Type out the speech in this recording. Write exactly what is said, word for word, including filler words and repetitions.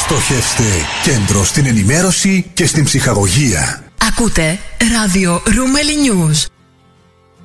Στοχεύστε κέντρο στην ενημέρωση και στην ψυχαγωγία. Ακούτε ράδιο Ρούμελι News.